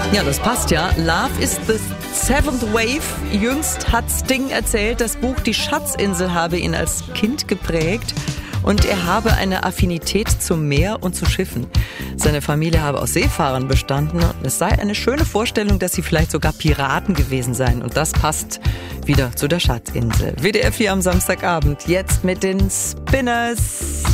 Ja, das passt ja. Love is the Seventh Wave. Jüngst hat Sting erzählt, das Buch Die Schatzinsel habe ihn als Kind geprägt und er habe eine Affinität zum Meer und zu Schiffen. Seine Familie habe aus Seefahrern bestanden und es sei eine schöne Vorstellung, dass sie vielleicht sogar Piraten gewesen seien. Und das passt wieder zu der Schatzinsel. WDR 4 am Samstagabend, jetzt mit den Spinners.